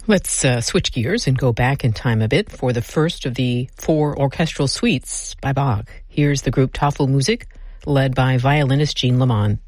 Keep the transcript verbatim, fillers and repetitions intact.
Let's uh, switch gears and go back in time a bit for the first of the four orchestral suites by Bach. Here's the group Tafelmusik, led by violinist Jean Leman.